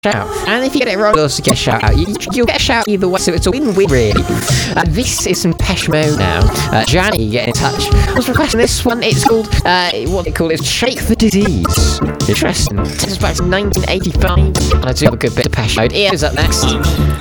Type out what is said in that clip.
shout. And if you get it wrong, you'll also get a shout out. You'll get a shout either way, so it's a win-win, really. This is some Depeche Mode now. Johnny getting in touch. I was requesting this one. It's called, what they call it, Shake the Disease. Interesting. Takes us back to 1985. And I do have a good bit of Depeche Mode. Ian is up next.